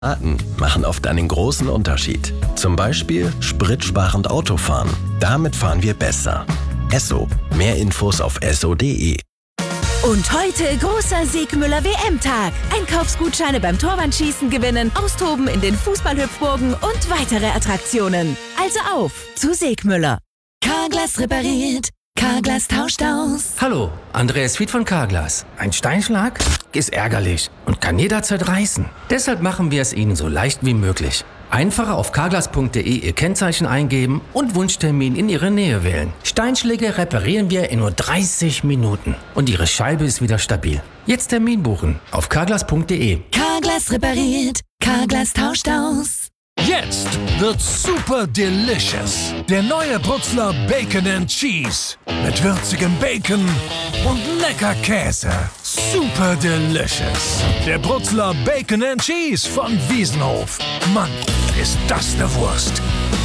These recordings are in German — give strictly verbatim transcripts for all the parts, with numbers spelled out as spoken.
Daten machen oft einen großen Unterschied. Zum Beispiel spritsparend Autofahren. Damit fahren wir besser. Esso. Mehr Infos auf esso punkt de. Und heute großer Siegmüller W M-Tag. Einkaufsgutscheine beim Torwandschießen gewinnen, austoben in den Fußballhüpfburgen und weitere Attraktionen. Also auf zu Siegmüller. Carglass repariert, Carglass tauscht aus. Hallo, Andreas Fied von Carglass. Ein Steinschlag ist ärgerlich und kann jederzeit reißen. Deshalb machen wir es Ihnen so leicht wie möglich. Einfacher auf carglass punkt de Ihr Kennzeichen eingeben und Wunschtermin in Ihre Nähe wählen. Steinschläge reparieren wir in nur dreißig Minuten und Ihre Scheibe ist wieder stabil. Jetzt Termin buchen auf carglass punkt de. Carglass repariert, Carglass tauscht aus. Jetzt wird's super delicious. Der neue Brutzler Bacon and Cheese. Mit würzigem Bacon und lecker Käse. Super delicious. Der Brutzler Bacon and Cheese von Wiesenhof. Mann, ist das eine Wurst.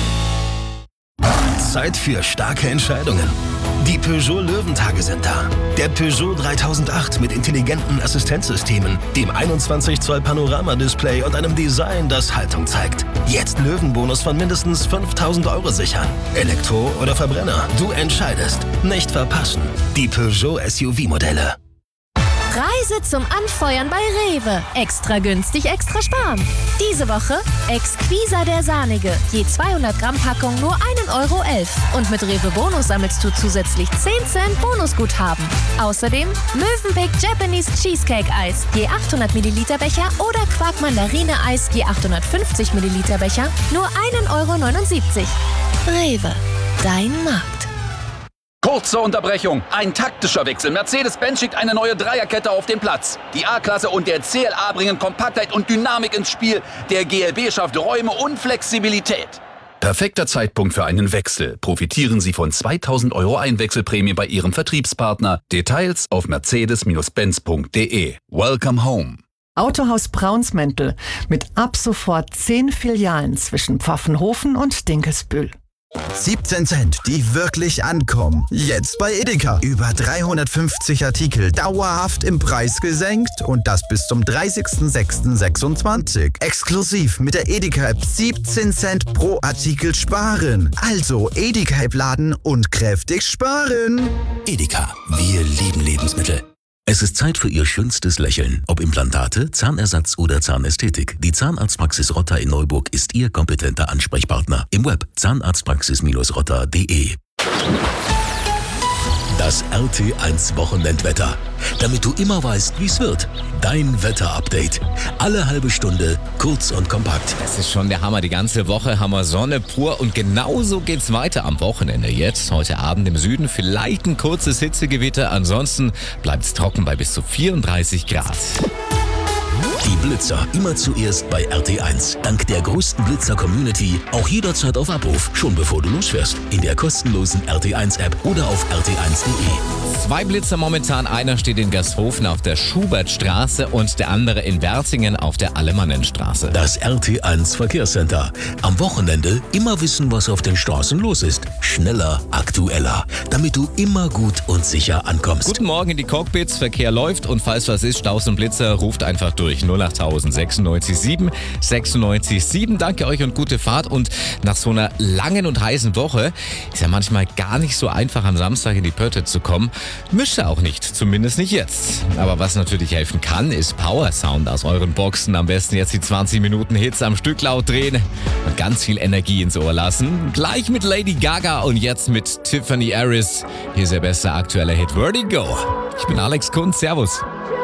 Zeit für starke Entscheidungen. Die Peugeot Löwentage sind da. Der Peugeot dreitausendacht mit intelligenten Assistenzsystemen, dem einundzwanzig Zoll Panoramadisplay und einem Design, das Haltung zeigt. Jetzt Löwenbonus von mindestens fünftausend Euro sichern. Elektro oder Verbrenner, du entscheidest. Nicht verpassen. Die Peugeot S U V-Modelle. Reise zum Anfeuern bei Rewe. Extra günstig, extra sparen. Diese Woche Exquisa der Sahnige. Je zweihundert Gramm Packung nur ein Euro elf. Und mit Rewe Bonus sammelst du zusätzlich zehn Cent Bonusguthaben. Außerdem Mövenpick Japanese Cheesecake Eis. Je achthundert Milliliter Becher oder Quark Mandarine Eis. Je achthundertfünfzig Milliliter Becher. Nur ein Euro neunundsiebzig. Rewe. Dein Markt. Kurze Unterbrechung. Ein taktischer Wechsel. Mercedes-Benz schickt eine neue Dreierkette auf den Platz. Die A-Klasse und der C L A bringen Kompaktheit und Dynamik ins Spiel. Der G L B schafft Räume und Flexibilität. Perfekter Zeitpunkt für einen Wechsel. Profitieren Sie von zweitausend Euro Einwechselprämie bei Ihrem Vertriebspartner. Details auf mercedes Benz punkt de. Welcome home. Autohaus Braunsmäntel mit ab sofort zehn Filialen zwischen Pfaffenhofen und Dinkelsbühl. siebzehn Cent, die wirklich ankommen. Jetzt bei Edeka. Über dreihundertfünfzig Artikel dauerhaft im Preis gesenkt und das bis zum dreißigsten sechsten sechsundzwanzig. Exklusiv mit der Edeka-App siebzehn Cent pro Artikel sparen. Also Edeka-App laden und kräftig sparen. Edeka, wir lieben Lebensmittel. Es ist Zeit für Ihr schönstes Lächeln. Ob Implantate, Zahnersatz oder Zahnästhetik. Die Zahnarztpraxis Rotter in Neuburg ist Ihr kompetenter Ansprechpartner. Im Web zahnarztpraxis rotter punkt de. Das R T eins Wochenendwetter. Damit du immer weißt, wie es wird. Dein Wetterupdate. Alle halbe Stunde, kurz und kompakt. Das ist schon der Hammer. Die ganze Woche haben wir Sonne pur und genauso geht's weiter am Wochenende. Jetzt, heute Abend im Süden, vielleicht ein kurzes Hitzegewitter. Ansonsten bleibt's trocken bei bis zu vierunddreißig Grad. Die Blitzer immer zuerst bei R T eins. Dank der größten Blitzer-Community auch jederzeit auf Abruf, schon bevor du losfährst. In der kostenlosen R T eins App oder auf r t eins punkt de. Zwei Blitzer momentan. Einer steht in Gershofen auf der Schubertstraße und der andere in Wertingen auf der Alemannenstraße. Das R T eins Verkehrscenter. Am Wochenende immer wissen, was auf den Straßen los ist. Schneller, aktueller, damit du immer gut und sicher ankommst. Guten Morgen in die Cockpits. Verkehr läuft und falls was ist, Staus und Blitzer, ruft einfach durch null acht null sechsundneunzig sieben sechsundneunzig sieben. Danke euch und gute Fahrt. Und nach so einer langen und heißen Woche ist ja manchmal gar nicht so einfach, am Samstag in die Pötte zu kommen. Müsste auch nicht, zumindest nicht jetzt. Aber was natürlich helfen kann, ist Power Sound aus euren Boxen. Am besten jetzt die zwanzig Minuten Hits am Stück laut drehen und ganz viel Energie ins Ohr lassen. Gleich mit Lady Gaga und jetzt mit Tiffany Harris. Hier ist der beste aktuelle Hit Vertigo. Ich bin Alex Kunz, servus.